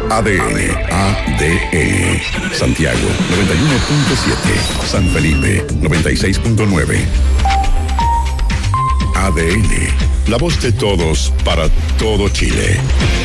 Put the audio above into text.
ADN. Santiago 91.7. San Felipe 96.9. ADN. La voz de todos para todo Chile.